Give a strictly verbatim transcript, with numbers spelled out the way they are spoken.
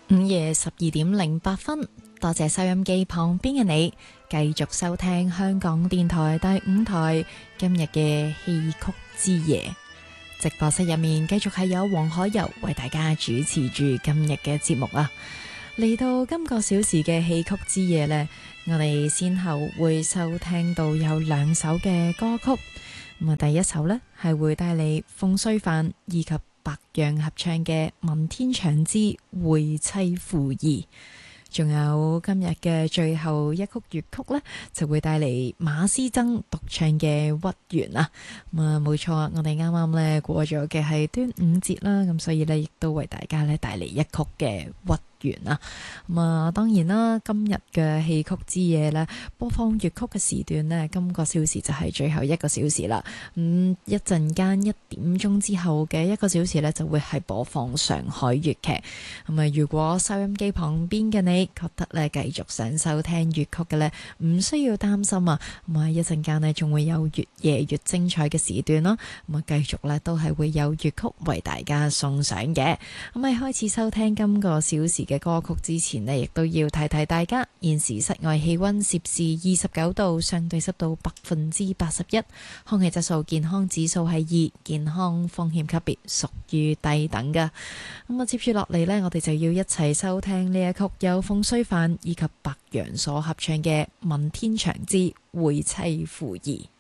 午夜十二點零八分，多謝收音機旁邊嘅你，繼續收聽香港電台第五台今日嘅戲曲之夜。直播室入面繼續係有黃海柔為大家主持住今日嘅節目啊。嚟到今個小時嘅戲曲之夜呢，我哋先後會收聽到有兩首嘅歌曲。咁啊，第一首呢係會帶嚟馮淬帆以及白楊合唱嘅《文天祥之會妻父義》，仲有今日嘅最後一曲粵曲呢，就會帶嚟馬師曾獨唱嘅《屈原》啊。咁啊，冇錯啊，我哋啱啱呢過咗嘅係端午節啦，咁所以呢，亦都為大家呢帶嚟一曲嘅屈原啊。咁啊，當然啦，今日嘅戲曲之夜呢，播放粵曲嘅時段呢，今個小時就係最後一個小時啦。咁一陣間一點鐘之後嘅一個小時呢，就會係播放上海粵劇。咁啊，如果收音機旁邊嘅你覺得呢繼續想收聽粵曲嘅呢，唔需要擔心啊。咁啊，一陣間呢，仲會有越夜越精彩嘅時段咯。咁啊，繼續呢，都係會有粵曲為大家送上嘅。咁喺開始收聽今個小時嘅歌曲之前呢，亦都要提提大家，現時室外氣溫攝氏二十九度，相對濕度百分之八十一，空氣質素健康指數係二，健康風險級別屬於低等㗎。咁啊，接住落嚟呢，我哋就要一齊收聽呢一曲由馮淬帆以及白楊所合唱嘅《文天祥之會妻父義》。